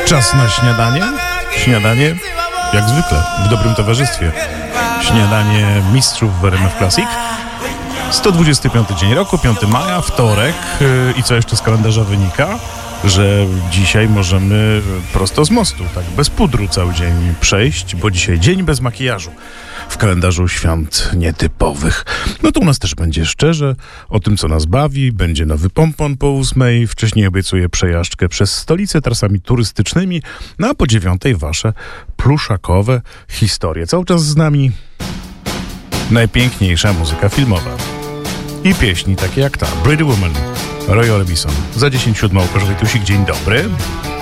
Czas na śniadanie. Śniadanie, jak zwykle, w dobrym towarzystwie. Śniadanie mistrzów w RMF Classic. 125 dzień roku, 5 maja, wtorek. I co jeszcze z kalendarza wynika? Że dzisiaj możemy prosto z mostu, tak bez pudru cały dzień przejść, bo dzisiaj dzień bez makijażu w kalendarzu świąt nietypowych. No to u nas też będzie szczerze o tym, co nas bawi. Będzie nowy pompon po 8. Wcześniej obiecuję przejażdżkę przez stolicę trasami turystycznymi. No a po 9 wasze pluszakowe historie. Cały czas z nami najpiękniejsza muzyka filmowa. I pieśni takie jak ta, Pretty Woman, Roy Orbison. Za 10:07 Tusik, dzień dobry.